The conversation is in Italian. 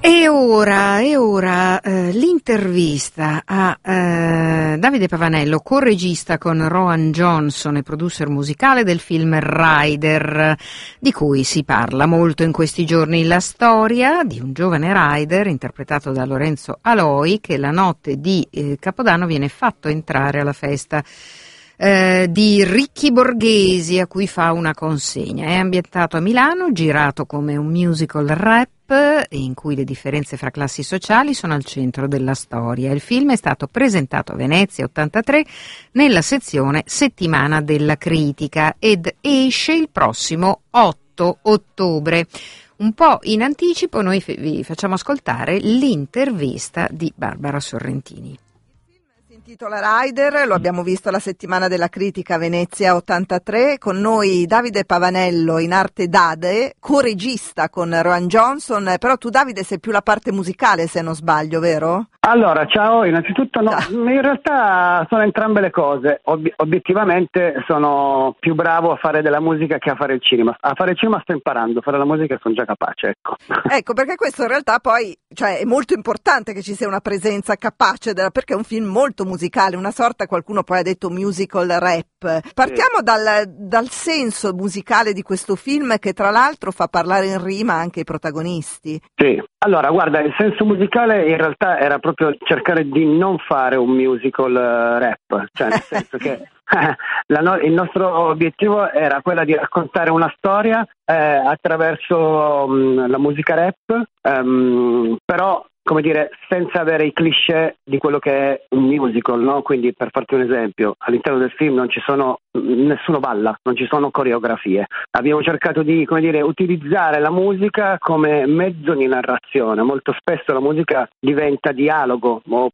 E ora l'intervista a Davide Pavanello, co-regista con Rowan Johnson e producer musicale del film Rider, di cui si parla molto in questi giorni. La storia di un giovane rider interpretato da Lorenzo Aloi che la notte di Capodanno viene fatto entrare alla festa di Ricchi Borghesi, a cui fa una consegna. È ambientato a Milano, girato come un musical rap in cui le differenze fra classi sociali sono al centro della storia. Il film è stato presentato a Venezia 83 nella sezione Settimana della Critica ed esce il prossimo 8 ottobre. Un po' in anticipo noi vi facciamo ascoltare l'intervista di Barbara Sorrentini. Si intitola Rider, lo abbiamo visto alla Settimana della Critica Venezia 83, con noi Davide Pavanello, in arte Dade, co-regista con Rowan Johnson, però tu Davide sei più la parte musicale se non sbaglio, vero? Allora, ciao, innanzitutto no, in realtà sono entrambe le cose. Obiettivamente sono più bravo a fare della musica che a fare il cinema. A fare il cinema sto imparando, a fare la musica sono già capace, ecco. Ecco, perché questo in realtà poi, cioè, è molto importante che ci sia una presenza capace, perché è un film molto musicale, una sorta, qualcuno poi ha detto musical rap. Partiamo dal senso musicale di questo film, che tra l'altro fa parlare in rima anche i protagonisti. Sì, allora guarda, il senso musicale in realtà era proprio cercare di non fare un musical rap, cioè nel senso che il nostro obiettivo era quello di raccontare una storia attraverso la musica rap, però come dire, senza avere i cliché di quello che è un musical, no? Quindi, per farti un esempio, all'interno del film non ci sono, nessuno balla, non ci sono coreografie. Abbiamo cercato di, come dire, utilizzare la musica come mezzo di narrazione. Molto spesso la musica diventa dialogo o